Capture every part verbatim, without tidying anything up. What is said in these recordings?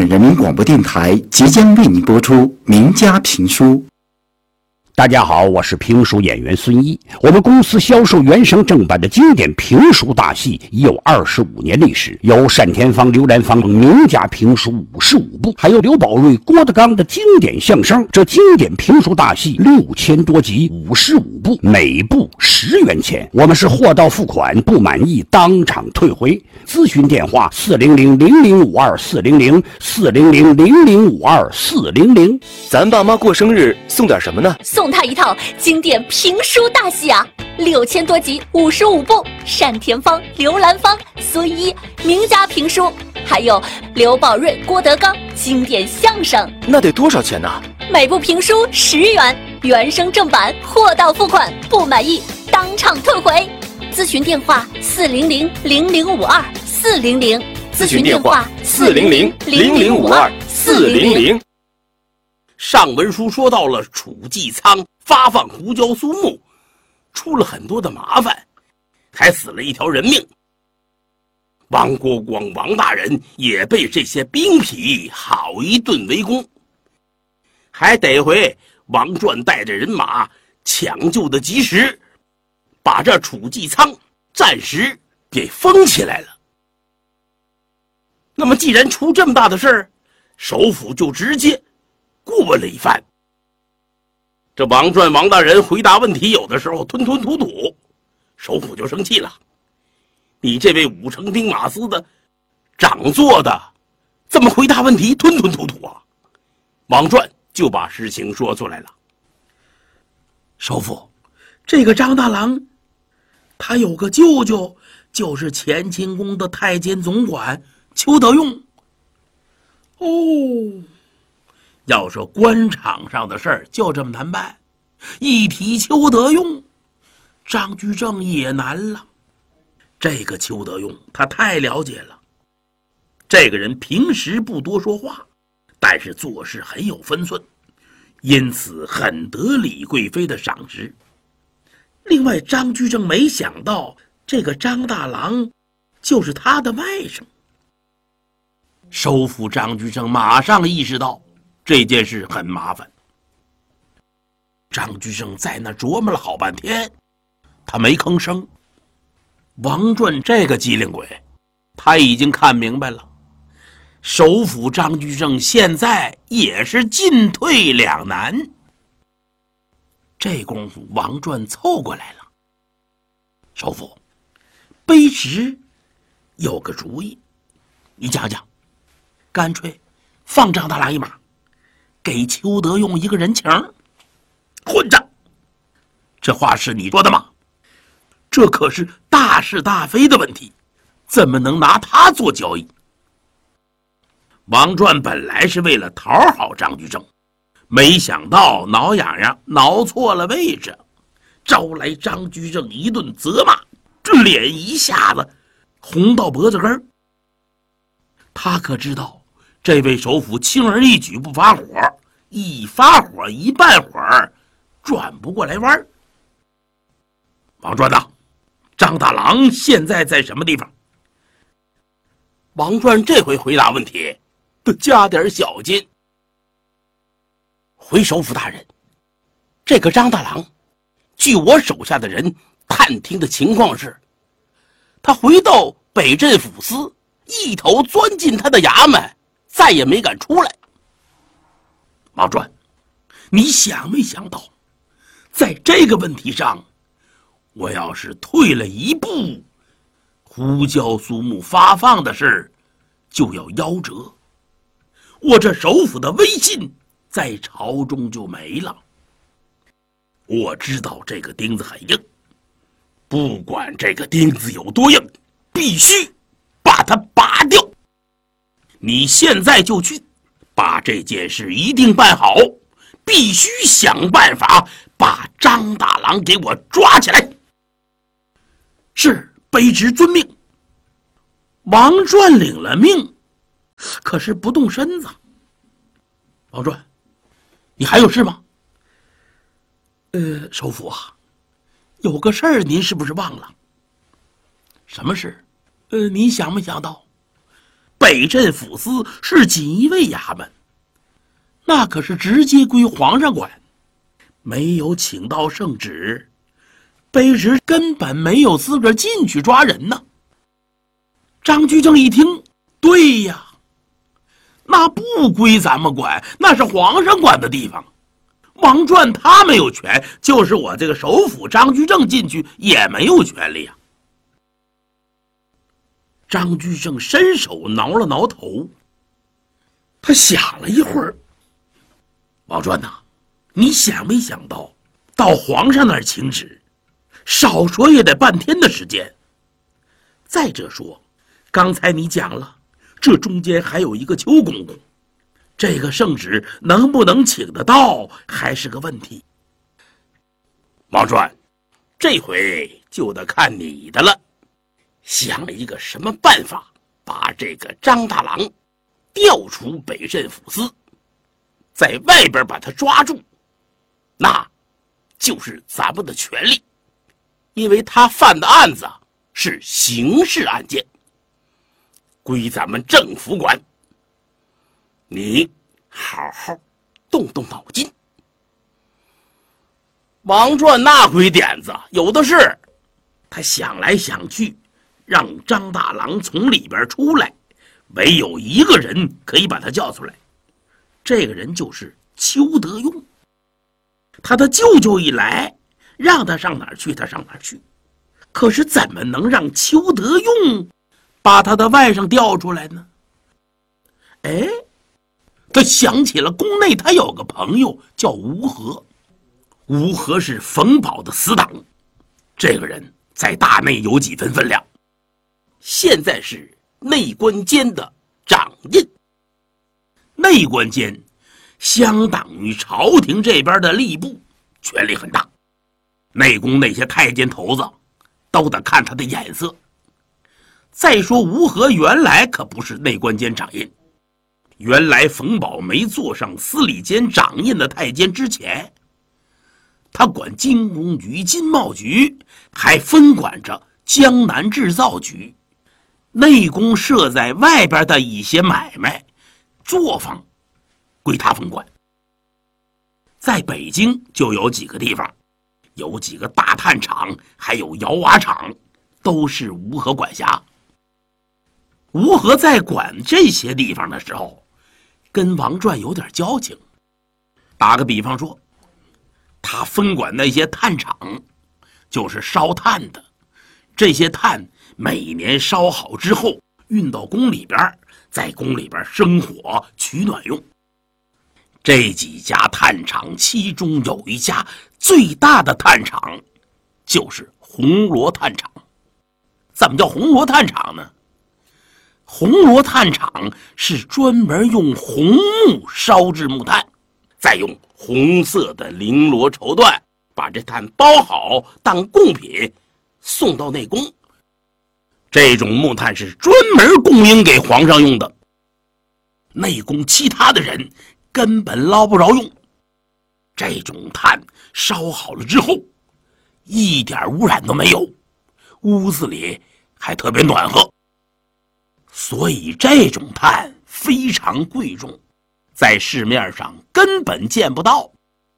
人民广播电台即将为您播出名家评书。 大家好，我是评书演员孙一。我们公司销售原声正版的经典评书大戏已有二十五年历史，有单田芳、刘兰芳名家评书五十五部，还有刘宝瑞、郭德纲的经典相声。这经典评书大戏六千多集，五十五部，每部十元钱。我们是货到付款，不满意当场退回。咨询电话：四零零零零五二四零零四零零零零五二四零零。 咱爸妈过生日送点什么呢？ 送他一套经典评书大戏啊，六千多集，五十五部，单田芳、刘兰芳、孙一名家评书，还有刘宝瑞、郭德纲经典相声。 那得多少钱呢？ 每部评书十元，原声正版，货到付款，不满意当场退回。咨询电话：四零零零零五二四零零。 咨询电话：四零零零零五二四零零。 上文书说到了楚继仓发放胡椒苏木，出了很多的麻烦，还死了一条人命。王国光王大人也被这些兵痞好一顿围攻，还得回王传带着人马抢救的及时，把这楚继仓暂时给封起来了。那么既然出这么大的事儿，首府就直接过问了一番。这王传王大人回答问题有的时候吞吞吐吐，首府就生气了。你这位武成兵马司的掌座的这么回答问题吞吞吐吐啊？王传就把事情说出来了。 首府，这个张大郎他有个舅舅，就是乾清宫的太监总管邱德用。哦，要说官场上的事儿就这么难办，一提邱德用，张居正也难了。这个邱德用他太了解了，这个人平时不多说话，但是做事很有分寸，因此很得李贵妃的赏识。另外，张居正没想到这个张大郎就是他的外甥。首府张居正马上意识到这件事很麻烦。张居正在那琢磨了好半天，他没吭声。王传这个机灵鬼，他已经看明白了，首府张居正现在也是进退两难。这功夫，王传凑过来了。首府，卑职有个主意，你讲讲，干脆放张大郎一马，给邱德用一个人情。混账！这话是你说的吗？这可是大是大非的问题，怎么能拿他做交易？王传本来是为了讨好张居正，没想到挠痒痒挠错了位置，招来张居正一顿责骂，这脸一下子红到脖子根。他可知道这位首府轻而易举不发火，一发火一半火转不过来弯。王传呐，张大郎现在在什么地方？ 王传这回回答问题得加点小心。回首府大人，这个张大郎，据我手下的人探听的情况是，他回到北镇抚司，一头钻进他的衙门，再也没敢出来。 王传，你想没想到，在这个问题上，我要是退了一步，胡椒苏木发放的事就要夭折，我这首府的威信在朝中就没了。我知道这个钉子很硬，不管这个钉子有多硬，必须把它拔掉。你现在就去把这件事一定办好，必须想办法把张大郎给我抓起来。是，卑职遵命。王传领了命，可是不动身子。王传，你还有事吗？呃，首府啊，有个事儿您是不是忘了？什么事？呃，你想没想到， 北镇抚司是锦衣卫衙门，那可是直接归皇上管，没有请到圣旨，卑职根本没有资格进去抓人呢。张居正一听，对呀，那不归咱们管，那是皇上管的地方。王传他没有权，就是我这个首辅张居正进去也没有权利啊。张居正伸手挠了挠头，他想了一会儿，王传呐，你想没想到到皇上那儿请旨，少说也得半天的时间。再者说，刚才你讲了，这中间还有一个邱公公，这个圣旨能不能请得到还是个问题。 王传，这回就得看你的了，想一个什么办法把这个张大郎调出北镇抚司，在外边把他抓住，那就是咱们的权利，因为他犯的案子是刑事案件，归咱们政府管。你好好动动脑筋。王传那鬼点子有的是， 他想来想去，让张大郎从里边出来，唯有一个人可以把他叫出来，这个人就是邱德用。他的舅舅一来，让他上哪儿去他上哪儿去，可是怎么能让邱德用把他的外甥调出来呢？哎，他想起了宫内他有个朋友叫吴和，吴和是冯保的死党，这个人在大内有几分分量， 现在是内官监的掌印。 内官监相当于朝廷这边的吏部，权力很大，内宫那些太监头子都得看他的眼色。再说吴和原来可不是内官监掌印，原来冯保没做上司礼监掌印的太监之前，他管金工局、金贸局，还分管着江南制造局。内宫设在外边的一些买卖作坊归他分管。在北京就有几个地方，有几个大炭厂，还有窑瓦厂，都是吴和管辖。吴和在管这些地方的时候，跟王传有点交情。打个比方说，他分管那些炭厂，就是烧炭的，这些炭每年烧好之后运到宫里边，在宫里边生火取暖用。这几家炭厂其中有一家最大的炭厂，就是红螺炭厂。怎么叫红螺炭厂呢？红螺炭厂是专门用红木烧制木炭，再用红色的绫罗绸缎把这炭包好当贡品送到内宫。这种木炭是专门供应给皇上用的，内宫其他的人根本捞不着用。这种炭烧好了之后，一点污染都没有，屋子里还特别暖和，所以这种炭非常贵重，在市面上根本见不到。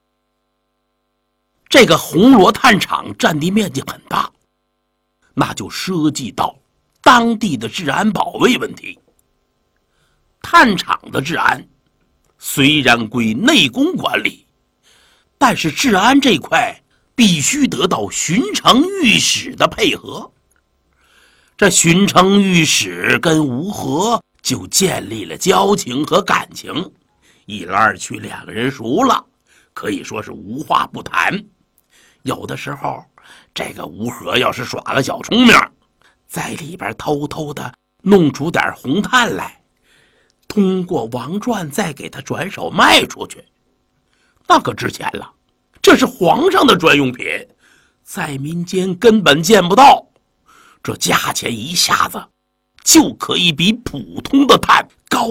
这个红螺炭厂占地面积很大，那就涉及到当地的治安保卫问题。炭厂的治安虽然归内宫管理，但是治安这块必须得到巡城御史的配合。这巡城御史跟吴和就建立了交情和感情，一来二去两个人熟了，可以说是无话不谈。有的时候这个吴和要是耍个小聪明，在里边偷偷的弄出点红炭来，通过王传再给他转手卖出去，那可值钱了。这是皇上的专用品，在民间根本见不到，这价钱一下子就可以比普通的炭